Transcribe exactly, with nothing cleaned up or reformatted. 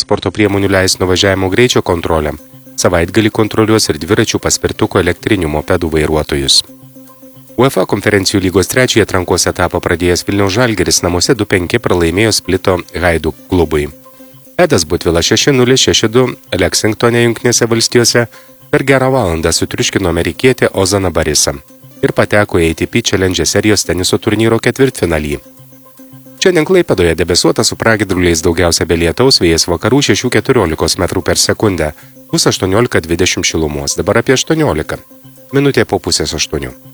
transporto priemonių leistino važiavimo greičio kontrolę. Savaitgalį kontroliuos ir dviračių, paspirtuko, elektrinių mopedų vairuotojus. UEFA konferencijų lygos trečiąjį atrankos etapą pradėjęs Vilniaus Žalgiris namuose du penki pralaimėjo Splito Hajduk klubui. Edas Butvila šeši nulis šeši du Lexingtone Jungtinėse valstijose per gerą valandą sutriuškino amerikietę Ozaną Barisą ir pateko į A T P Challenge serijos teniso turnyro ketvirtfinalį. Šiandien Klaipėdoje debesuota su pragiedruliais, daugiausia be lietaus, vėjas vakarų šeši keturiolika metrų per sekundę, bus aštuoniolika dvidešimt šilumos, dabar apie aštuoniolika, minutė po pusės aštuonių.